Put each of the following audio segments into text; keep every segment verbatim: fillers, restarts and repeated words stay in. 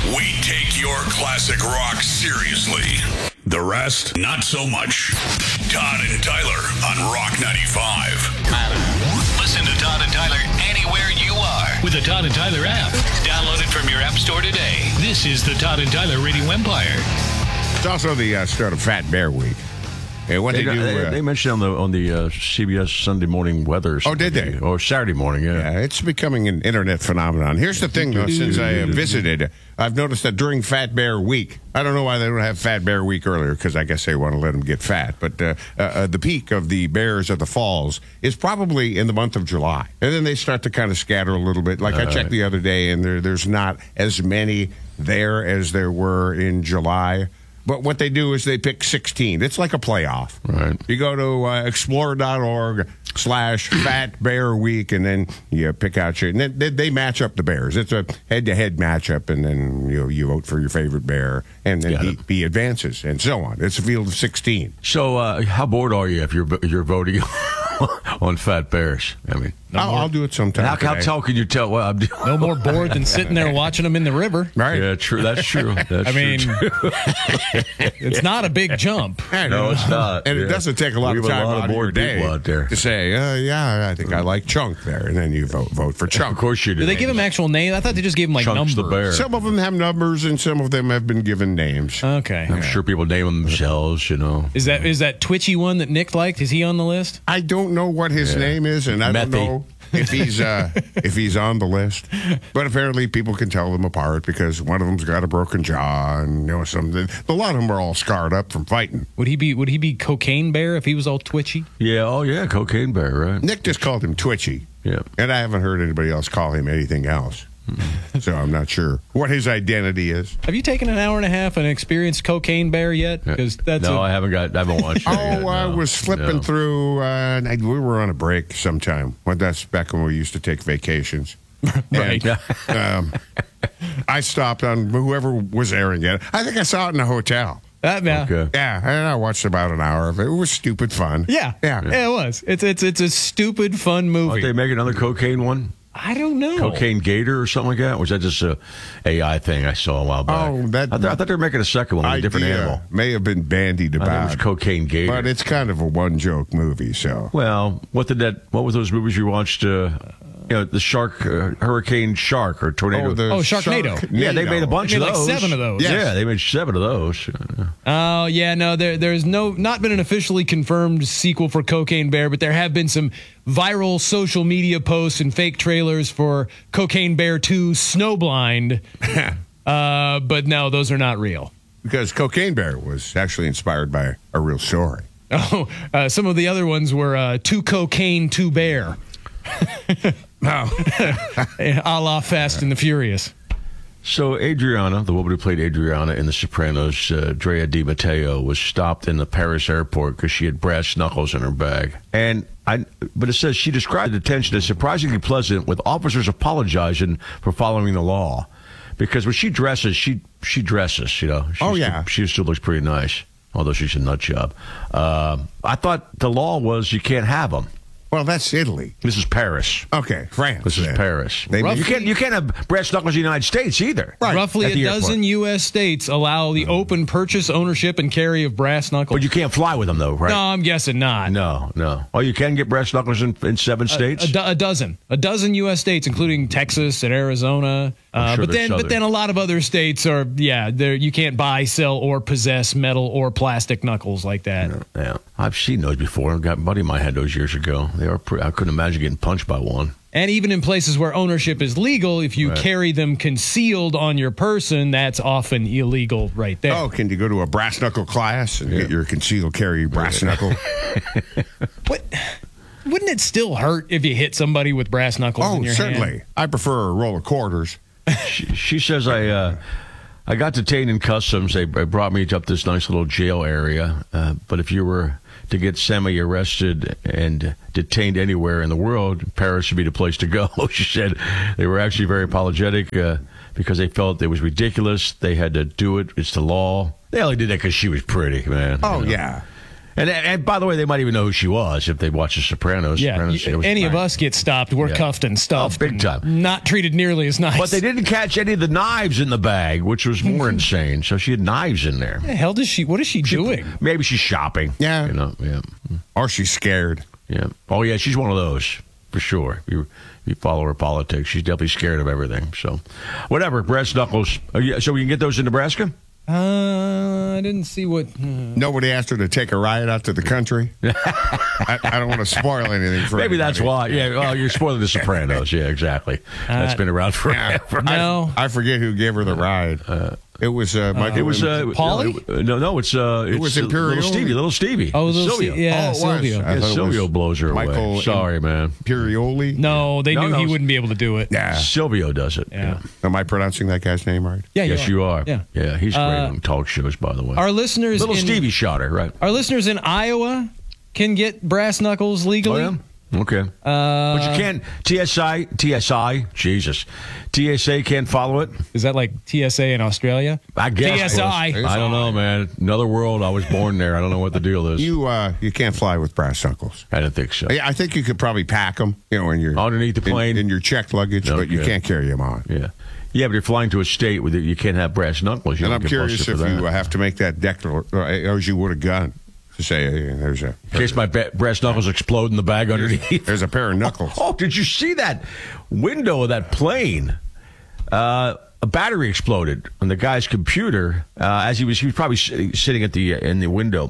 We take your classic rock seriously. The rest, not so much. Todd and Tyler on Rock ninety-five. Listen to Todd and Tyler anywhere you are with the Todd and Tyler app. Download it from your app store today. This is the Todd and Tyler Radio Empire. It's also the uh, start of Fat Bear Week. And what they, they do, they, uh, they mentioned on the on the uh, C B S Sunday Morning Weather. Oh, did they? Or Saturday morning? Yeah. Yeah, it's becoming an internet phenomenon. Here's the thing, though. Since I have visited, I've noticed that during Fat Bear Week, I don't know why they don't have Fat Bear Week earlier, because I guess they want to let them get fat. But uh, uh, uh, the peak of the bears at the falls is probably in the month of July, and then they start to kind of scatter a little bit. Like I checked the other day, and there there's not as many there as there were in July. But what they do is they pick sixteen. It's like a playoff. Right. You go to uh, explorer.org slash Fat Bear Week, and then you pick out your... And then they, they match up the bears. It's a head-to-head matchup, and then you know, you vote for your favorite bear, and then he, he advances, and so on. It's a field of sixteen. So uh, how bored are you if you're you're voting on Fat Bears? I mean... No I'll, I'll do it sometime. How, how tell can you tell? Well, I'm no more bored than sitting there watching them in the river. Right? Yeah, true. That's true. That's I true mean, too. it's not a big jump. No, it's not. And yeah. it doesn't take a lot we of have time a lot out of of your bored day people out there to say, uh, yeah, I think I like Chunk there, and then you vote vote for Chunk. Of course you do. Do they give him actual names? I thought they just gave him like Chunk's numbers. the bear. Some of them have numbers, and some of them have been given names. Okay. I'm sure people name them themselves, you know. Is that is that twitchy one that Nick liked? Is he on the list? I don't know what his Yeah. name is, and I Methy. don't know if he's uh, if he's on the list. But apparently, people can tell them apart because one of them's got a broken jaw, and you know something. A lot of them are all scarred up from fighting. Would he be Would he be Cocaine Bear if he was all twitchy? Yeah, oh yeah, Cocaine Bear, right? Nick just called him Twitchy. Yeah. And I haven't heard anybody else call him anything else. So I'm not sure what his identity is. Have you taken an hour and a half and experienced Cocaine Bear yet? Because that's no, a, I haven't got. I haven't watched. It Oh, yet, I no. was flipping No. through. Uh, and I, we were on a break sometime. Well, that's back when we used to take vacations. Right. And, um, I stopped on whoever was airing it. I think I saw it in a hotel. that, yeah. Okay. Yeah, and I watched about an hour of it. It was stupid fun. Yeah. Yeah. Yeah, it was. It's it's it's a stupid fun movie. Aren't they make another cocaine one? I don't know. Cocaine Gator or something like that? Or was that just a A I thing I saw a while back? Oh, that- I, th- I thought they were making a second one with a different Idea animal. may have been bandied I think it about. was Cocaine Gator. But it's kind of a one-joke movie, so. Well, what did that? What were those movies you watched? Uh, you know, the shark, uh, Hurricane Shark or Tornado. the Oh, Sharknado. yeah, they made a bunch They of made like those. seven of those. Yes. Yeah, they made seven of those. Oh yeah, no, there there's no not been an officially confirmed sequel for Cocaine Bear, but there have been some viral social media posts and fake trailers for Cocaine Bear two Snowblind. uh, but no, those are not real. Because Cocaine Bear was actually inspired by a real story. Oh, uh, some of the other ones were uh, Two Cocaine, Two Bear. Oh. A la Fast and the Furious. So Adriana, the woman who played Adriana in The Sopranos, uh, Drea Di Matteo, was stopped in the Paris airport because she had brass knuckles in her bag. And I, but it says she described the detention as surprisingly pleasant, with officers apologizing for following the law. Because when she dresses, she she dresses, you know. She's Oh, yeah. Still, she still looks pretty nice, although she's a nut job. Uh, I thought the law was you can't have them. Well, that's Italy. This is Paris. Okay, France. This is then. Paris. They you can't you can't have brass knuckles in the United States either. Roughly At a the dozen airport. U S states allow the open purchase, ownership, and carry of brass knuckles. But you can't fly with them, though, right? No, I'm guessing not. No, no. Oh, you can get brass knuckles in, in seven states? A, do- a dozen, a dozen U S states, including Texas and Arizona. Uh, sure but they're then, but southern. then a lot of other states are, yeah, there you can't buy, sell, or possess metal or plastic knuckles like that. Yeah, I've seen those before. I've got a buddy of mine had those years ago. They are. Pretty, I couldn't imagine getting punched by one. And even in places where ownership is legal, if you Right. carry them concealed on your person, that's often illegal right there. Oh, can you go to a brass knuckle class and get your concealed carry brass knuckle? What? Wouldn't it still hurt if you hit somebody with brass knuckles Oh, in your certainly. hand? I prefer a roll of quarters. She, she says I. Uh, I got detained in customs. They brought me up this nice little jail area. Uh, but if you were to get semi-arrested and detained anywhere in the world, Paris would be the place to go. She said they were actually very apologetic uh, because they felt it was ridiculous. They had to do it. It's the law. They only did that because she was pretty, man. Oh, you know? yeah. And and by the way, they might even know who she was if they watch The Sopranos. Yeah, Sopranos, y- it was any of fine. us get stopped, we're Yeah. cuffed and stuffed. Oh, big and time. Not treated nearly as nice. But they didn't catch any of the knives in the bag, which was more insane. So she had knives in there. What the hell does she? What is she doing? Maybe she's shopping. Yeah. You know, yeah. Or she's scared. Yeah. Oh, yeah, she's one of those, for sure. You, you follow her politics. She's definitely scared of everything. So, whatever. Brass knuckles. Oh, yeah, so we can get those in Nebraska? Uh, I didn't see what. Uh, Nobody asked her to take a ride out to the country. I, I don't want to spoil anything for Maybe that's anybody. why. Yeah, well, you're spoiling The Sopranos. Yeah, exactly. That's been around forever. no. I forget who gave her the ride. It was uh, Michael. It was uh, Pauly? no, no, no, it's uh, it's was uh, Imperioli. little Stevie, little Stevie. Oh, little Silvio. Stevie, yeah, Oh, it was. Silvio. I Yeah, thought it Silvio was blows her Michael away. Sorry, man. Imperioli. no, they No, knew no, he it's- wouldn't be able to do it. Yeah. Silvio does it. Yeah. Am I pronouncing that guy's name right? Yeah, Yes, you are. Yeah. Yeah, he's great Uh, on talk shows, by the way. Our listeners, Little in, Stevie shot her, right? our listeners in Iowa can get brass knuckles legally. Oh, yeah? Okay. Uh, but you can't, T S I, T S I, Jesus. T S A can't follow it? Is that like T S A in Australia? I guess. T S I. I don't know, man. Another world. I was born there. I don't know what the deal is. You uh, you can't fly with brass knuckles. I didn't think so. Yeah, I think you could probably pack them, you know, in your Underneath the plane? in, in your checked luggage, but you Okay. can't carry them on. Yeah. Yeah, but you're flying to a state where you can't have brass knuckles. You And don't I'm get curious busted if for that. you uh, have to make that declaration, as you would a gun, to say hey, there's a In case my ba- brass knuckles explode in the bag underneath. there's a pair of knuckles. Oh, did you see that window of that plane? Uh, a battery exploded on the guy's computer uh, as he was he was probably sitting, sitting at the uh, in the window,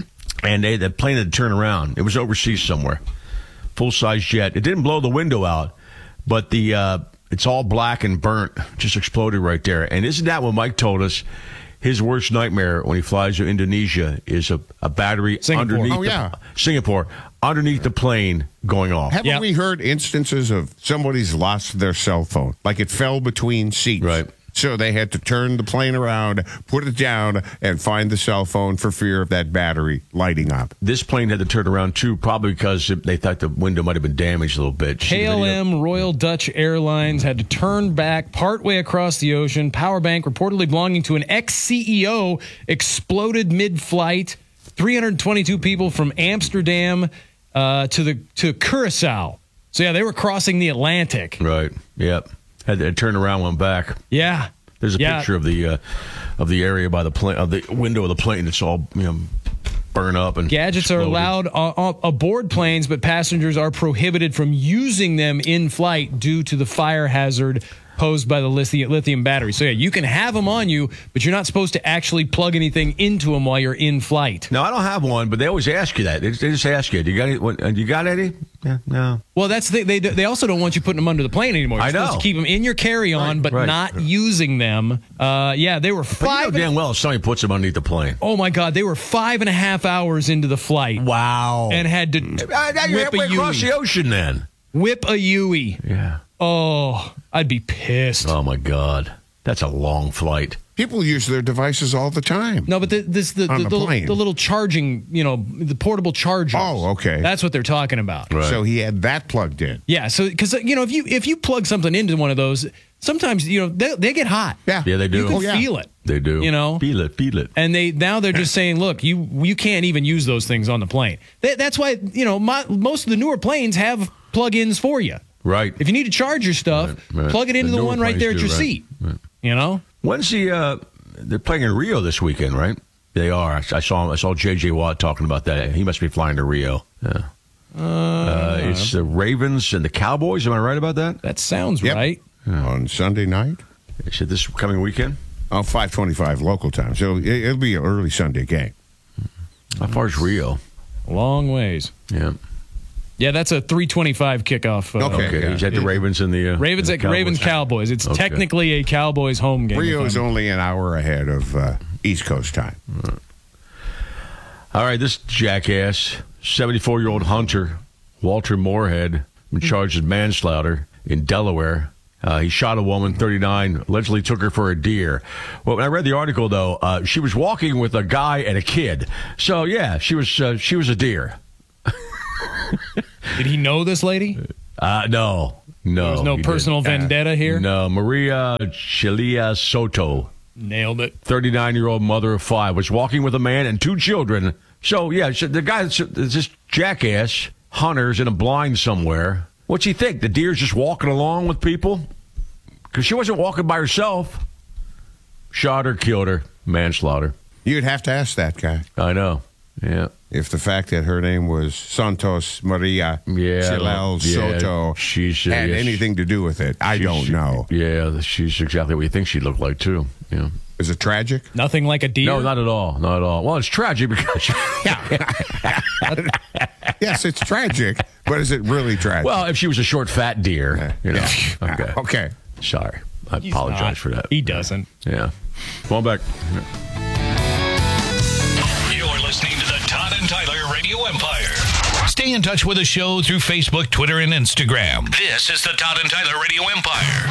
and they, the plane had turned around. It was overseas somewhere, full size jet. It didn't blow the window out, but the uh, it's all black and burnt. Just exploded right there. And isn't that what Mike told us? His worst nightmare when he flies to Indonesia is a, a battery Singapore. underneath Oh, the, yeah. Singapore underneath the plane going off. Haven't Yep. we heard instances of somebody's lost their cell phone? Like it fell between seats. Right. So they had to turn the plane around, put it down, and find the cell phone for fear of that battery lighting up. This plane had to turn around too, probably because they thought the window might have been damaged a little bit. See the K L video? M Royal Dutch Airlines had to turn back partway across the ocean. Power bank reportedly belonging to an ex-C E O exploded mid-flight. three hundred twenty-two people from Amsterdam uh, to the to Curacao. So yeah, they were crossing the Atlantic. Right. Yep. Had to turn around, went back. Yeah. There's a Yeah. picture of the uh, of the area by the plane, of the window of the plane. It's all you know, burn up and Gadgets are exploded. allowed uh, uh, aboard planes, but passengers are prohibited from using them in flight due to the fire hazard posed by the lithium, lithium battery. So yeah, you can have them on you, but you're not supposed to actually plug anything into them while you're in flight. No, I don't have one, but they always ask you that. They, they just ask you, "Do you got any? What, uh, you got any?" Yeah, no. Well, that's the, they they also don't want you putting them under the plane anymore. You're I supposed know. to keep them in your carry-on, Right, but right. not using them. Uh, yeah, they were But five. you know damn well if somebody puts them underneath the plane. oh my God, they were five and a half hours into the flight Wow. and had to Uh, now you're whip a halfway across Yui. the ocean then. Whip a Yui. Yeah. Oh, I'd be pissed. Oh my God, that's a long flight. People use their devices all the time. No, but the, this the On the, the the, plane. the little charging, you know, the portable chargers. Oh, okay. That's what they're talking about. Right. So he had that plugged in. Yeah, so because you know if you if you plug something into one of those, sometimes you know they they get hot. Yeah. Yeah, they do. You can Oh, yeah. feel it. They do. You know? Feel it, feel it. And they now they're just saying, look, you you can't even use those things on the plane. That, that's why you know my, most of the newer planes have plug-ins for you. Right. If you need to charge your stuff, Right, right. plug it into The the, newer one right planes there at do, your right. seat. Right. You know. When's the? Uh, they're playing in Rio this weekend, right? They are. I saw. I saw J J Watt talking about that. He must be flying to Rio. Yeah. Uh, it's the Ravens and the Cowboys. Am I right about that? That sounds Yep. right. On Sunday night. Is it this coming weekend? Oh, five twenty-five local time. So it, it'll be an early Sunday game. How far is Rio? Long ways. Yeah. Yeah, that's a three twenty-five kickoff. Uh, Okay. Okay. Yeah. Is that the Ravens and the uh, Ravens and at the Cowboys? Ravens Cowboys. It's Okay. technically a Cowboys home game. Rio if is I'm- only an hour ahead of uh, East Coast time. All right, this jackass, seventy-four-year-old Hunter, Walter Moorhead, been charged with manslaughter in Delaware. Uh, he shot a woman, thirty-nine, allegedly took her for a deer. Well, when I read the article, though, uh, she was walking with a guy and a kid. So, yeah, she was uh, she was a deer. Did he know this lady? Uh, no, no. There was no he personal didn't. vendetta here? No, Maria Chilia Soto, Nailed it. thirty-nine-year-old mother of five, was walking with a man and two children So, yeah, so the guy, this jackass, Hunter's in a blind somewhere. What's he think? The deer's just walking along with people? Because she wasn't walking by herself. Shot her, killed her, manslaughter. You'd have to ask that guy. I know, yeah. If the fact that her name was Santos Maria yeah, Chilel yeah, Soto she's, uh, had yeah, anything to do with it, I don't she, know. Yeah, she's exactly what you think she looked like, too. Yeah. Is it tragic? Nothing like a deer? No, not at all. Not at all. Well, it's tragic because... Yes, it's tragic, but is it really tragic? Well, if she was a short, fat deer, you know. Yeah. Okay. Okay. Sorry. I He's apologize not. for that. He doesn't. Yeah. Come on back. You're listening to the Todd and Tyler Radio Empire. Stay in touch with the show through Facebook, Twitter, and Instagram. This is the Todd and Tyler Radio Empire.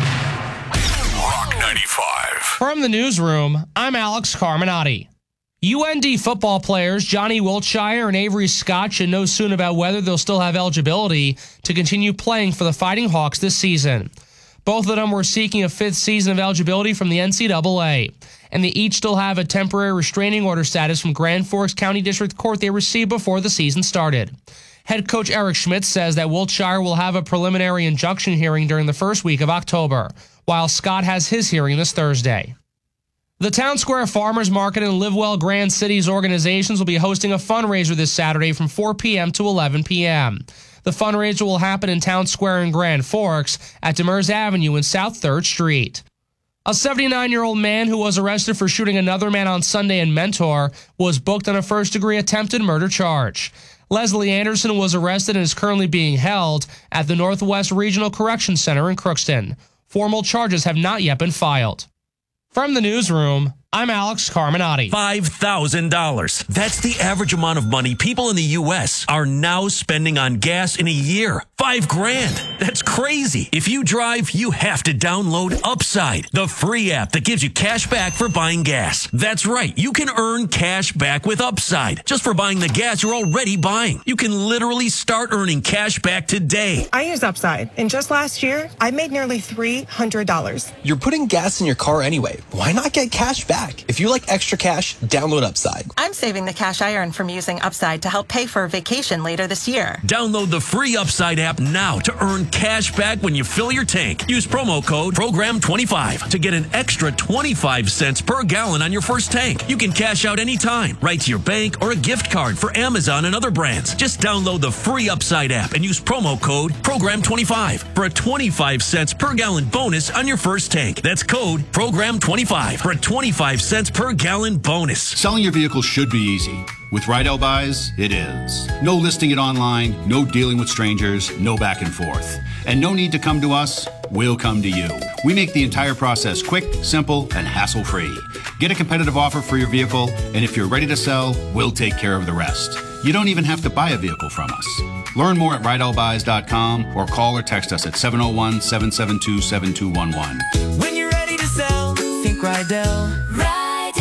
Rock ninety-five. From the newsroom, I'm Alex Carminati. U N D football players Johnny Wiltshire and Avery Scott should know soon about whether they'll still have eligibility to continue playing for the Fighting Hawks this season. Both of them were seeking a fifth season of eligibility from the N C double A, and they each still have a temporary restraining order status from Grand Forks County District Court they received before the season started. Head coach Eric Schmidt says that Wiltshire will have a preliminary injunction hearing during the first week of October, while Scott has his hearing this Thursday. The Town Square Farmers Market and Livewell Grand Cities organizations will be hosting a fundraiser this Saturday from four p.m. to eleven p.m. The fundraiser will happen in Town Square in Grand Forks at Demers Avenue and South third Street. A seventy-nine-year-old man who was arrested for shooting another man on Sunday in Mentor was booked on a first-degree attempted murder charge. Leslie Anderson was arrested and is currently being held at the Northwest Regional Correction Center in Crookston. Formal charges have not yet been filed. From the newsroom, I'm Alex Carminati. five thousand dollars. That's the average amount of money people in the U S are now spending on gas in a year. Five grand. That's crazy. If you drive, you have to download Upside, the free app that gives you cash back for buying gas. That's right. You can earn cash back with Upside just for buying the gas you're already buying. You can literally start earning cash back today. I use Upside, and just last year, I made nearly three hundred dollars. You're putting gas in your car anyway. Why not get cash back? If you like extra cash, download Upside. I'm saving the cash I earn from using Upside to help pay for a vacation later this year. Download the free Upside app now to earn cash back when you fill your tank. Use promo code program twenty-five to get an extra twenty-five cents per gallon on your first tank. You can cash out anytime, right to your bank or a gift card for Amazon and other brands. Just download the free Upside app and use promo code program twenty-five for a twenty-five cents per gallon bonus on your first tank. That's code program twenty-five for a twenty-five cents per gallon bonus. Selling your vehicle should be easy. With Rydell Buys, it is. No listing it online, no dealing with strangers, no back and forth. And no need to come to us, we'll come to you. We make the entire process quick, simple, and hassle-free. Get a competitive offer for your vehicle, and if you're ready to sell, we'll take care of the rest. You don't even have to buy a vehicle from us. Learn more at rydell buys dot com or call or text us at seven oh one, seven seven two, seven two one one. When you're ready to sell, think Rydell. Rydell.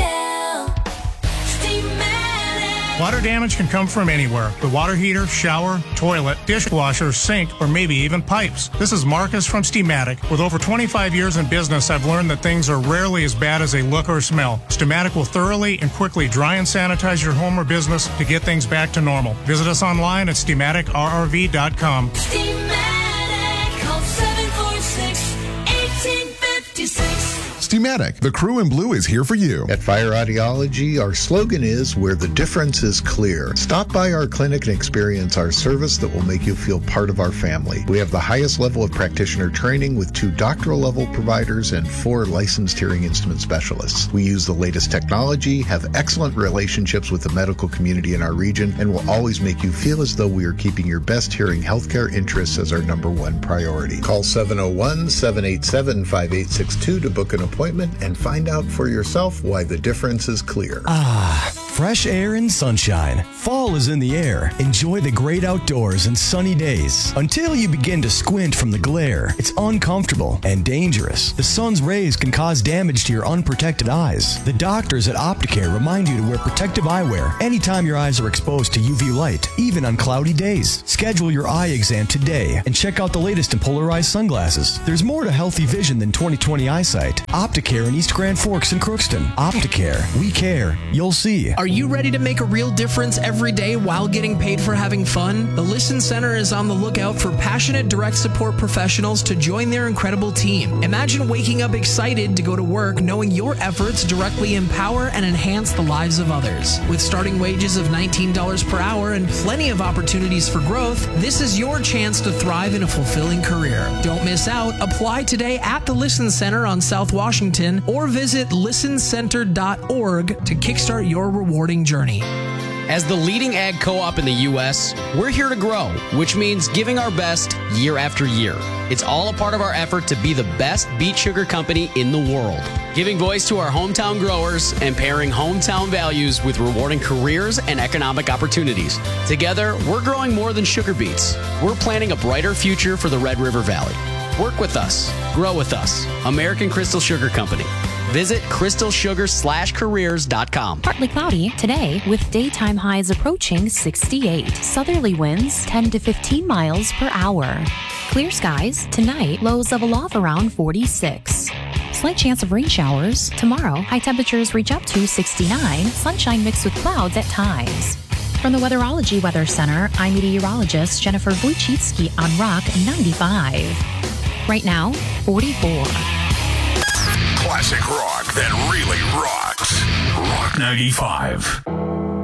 Water damage can come from anywhere. The water heater, shower, toilet, dishwasher, sink, or maybe even pipes. This is Marcus from Steamatic. With over twenty-five years in business, I've learned that things are rarely as bad as they look or smell. Steamatic will thoroughly and quickly dry and sanitize your home or business to get things back to normal. Visit us online at steamatic r r v dot com. Steamatic, call seven four six, one eight five six. Steamatic, the crew in blue is here for you. At Fire Audiology, our slogan is where the difference is clear. Stop by our clinic and experience our service that will make you feel part of our family. We have the highest level of practitioner training with two doctoral level providers and four licensed hearing instrument specialists. We use the latest technology, have excellent relationships with the medical community in our region, and will always make you feel as though we are keeping your best hearing healthcare interests as our number one priority. Call seven oh one, seven eight seven, five eight six two to book an appointment and find out for yourself why the difference is clear. Ah, fresh air and sunshine. Fall is in the air. Enjoy the great outdoors and sunny days. Until you begin to squint from the glare, it's uncomfortable and dangerous. The sun's rays can cause damage to your unprotected eyes. The doctors at Opticare remind you to wear protective eyewear anytime your eyes are exposed to U V light, even on cloudy days. Schedule your eye exam today and check out the latest in polarized sunglasses. There's more to healthy vision than twenty twenty eyesight. Opticare in East Grand Forks and Crookston. Opticare. We care. You'll see. Are you ready to make a real difference every day while getting paid for having fun? The Listen Center is on the lookout for passionate direct support professionals to join their incredible team. Imagine waking up excited to go to work knowing your efforts directly empower and enhance the lives of others. With starting wages of nineteen dollars per hour and plenty of opportunities for growth, this is your chance to thrive in a fulfilling career. Don't miss out. Apply today at the Listen Center on South Washington or visit listen center dot org to kickstart your rewarding journey. As the leading ag co-op in the U S, we're here to grow, which means giving our best year after year. It's all a part of our effort to be the best beet sugar company in the world, giving voice to our hometown growers and pairing hometown values with rewarding careers and economic opportunities. Together, we're growing more than sugar beets. We're planning a brighter future for the Red River Valley. Work with us. Grow with us. American Crystal Sugar Company. Visit crystal sugar slash careers dot com. Partly cloudy today with daytime highs approaching sixty-eight. Southerly winds ten to fifteen miles per hour. Clear skies tonight, lows level off around forty-six. Slight chance of rain showers. Tomorrow, high temperatures reach up to sixty-nine, sunshine mixed with clouds at times. From the Weatherology Weather Center, I'm meteorologist Jennifer Wojcicki on Rock ninety-five. Right now, forty-four. Classic rock that really rocks. Rock ninety-five.